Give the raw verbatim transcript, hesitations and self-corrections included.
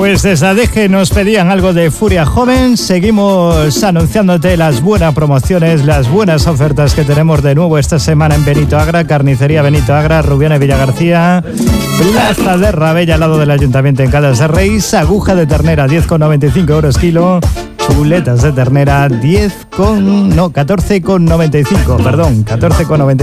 Pues desde Adeje nos pedían algo de Furia Joven. Seguimos anunciándote las buenas promociones, las buenas ofertas que tenemos de nuevo esta semana en Benito Agra. Carnicería Benito Agra, Rubiane Villagarcía, Plaza de Rabella, al lado del Ayuntamiento en Caldas de Reis. Aguja de ternera, diez con noventa y cinco euros kilo. Chuletas de ternera, diez con... no, catorce con noventa y cinco, perdón, catorce con noventa y cinco.